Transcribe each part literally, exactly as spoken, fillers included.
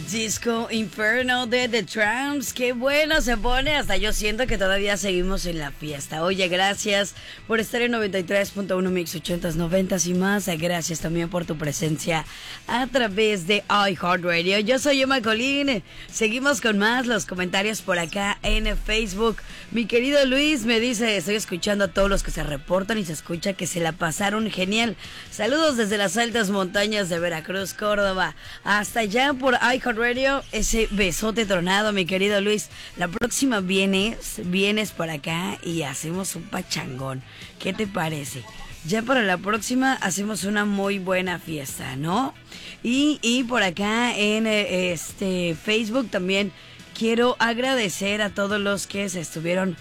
Disco Inferno de The Tramps. Qué bueno se pone. Hasta yo siento que todavía seguimos en la fiesta. Oye, gracias por estar en noventa y tres punto uno Mix ochentas, noventas y más. Gracias también por tu presencia a través de iHeartRadio. Yo soy Emma Colín. Seguimos con más los comentarios por acá en Facebook. Mi querido Luis me dice: estoy escuchando a todos los que se reportan y se escucha que se la pasaron genial. Saludos desde las altas montañas de Veracruz, Córdoba, hasta allá por iHeartRadio. Ese besote tronado, mi querido Luis. La próxima vienes, vienes por acá y hacemos un pachangón. ¿Qué te parece? Ya para la próxima hacemos una muy buena fiesta, ¿no? Y, y por acá en este Facebook también quiero agradecer a todos los que se estuvieron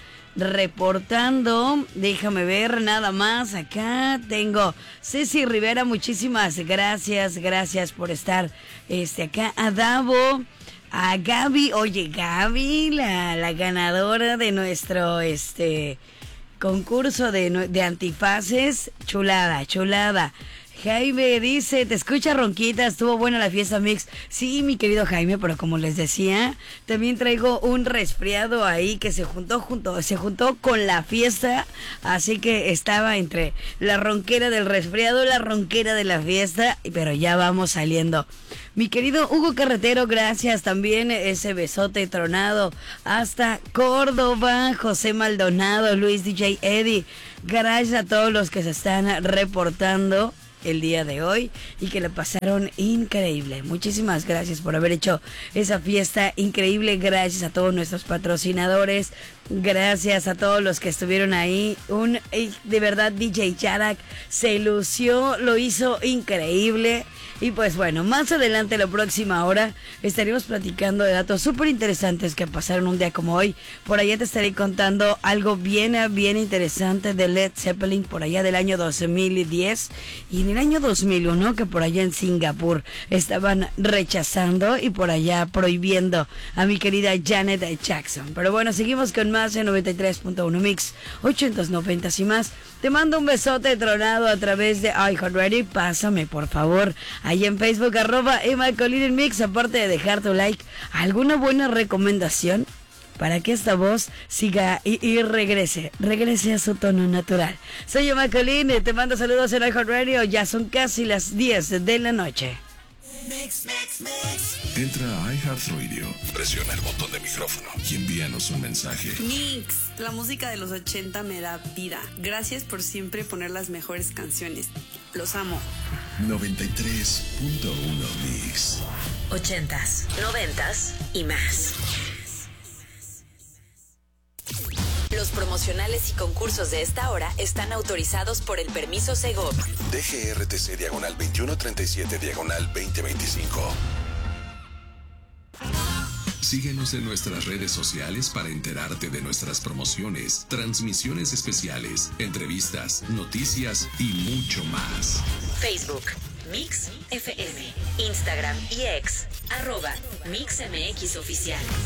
reportando. Déjame ver nada más. Acá tengo Ceci Rivera, muchísimas gracias, gracias por estar este acá. A Davo, a Gaby, oye Gaby, la, la ganadora de nuestro este concurso de, de antifaces, chulada, chulada. Jaime dice: te escucha ronquita, estuvo buena la fiesta mix. Sí, mi querido Jaime, pero como les decía, también traigo un resfriado ahí que se juntó junto, se juntó con la fiesta, así que estaba entre la ronquera del resfriado, la ronquera de la fiesta, pero ya vamos saliendo. Mi querido Hugo Carretero, gracias también, ese besote tronado hasta Córdoba. José Maldonado, Luis D J Eddie, gracias a todos los que se están reportando el día de hoy y que la pasaron increíble. Muchísimas gracias por haber hecho esa fiesta increíble. Gracias a todos nuestros patrocinadores, gracias a todos los que estuvieron ahí. Un de verdad D J Yarak se lució, lo hizo increíble. Y pues bueno, más adelante, la próxima hora, estaremos platicando de datos súper interesantes que pasaron un día como hoy. Por allá te estaré contando algo bien, bien interesante de Led Zeppelin, por allá del año dos mil diez. Y en el año dos mil uno, que por allá en Singapur estaban rechazando y por allá prohibiendo a mi querida Janet Jackson. Pero bueno, seguimos con más en noventa y tres punto uno Mix ochentas, noventas y más. Te mando un besote tronado a través de iHeartRadio. Pásame, por favor, ahí en Facebook, arroba Emma Colín en Mix. Aparte de dejar tu like, ¿alguna buena recomendación para que esta voz siga y, y regrese, regrese a su tono natural? Soy Emma Colín, te mando saludos en iHeartRadio. Ya son casi las diez de la noche. Mix, mix, mix. Entra a iHeartRadio, presiona el botón de micrófono y envíanos un mensaje. Mix, la música de los ochenta me da vida. Gracias por siempre poner las mejores canciones. Los amo. noventa y tres punto uno Mix. Ochentas, noventas y más. Los promocionales y concursos de esta hora están autorizados por el permiso Segov. D G R T C diagonal veintiuno treinta y siete diagonal veinte veinticinco. Síguenos en nuestras redes sociales para enterarte de nuestras promociones, transmisiones especiales, entrevistas, noticias y mucho más. Facebook, Mix F M. Instagram y X, arroba Mix M X Oficial.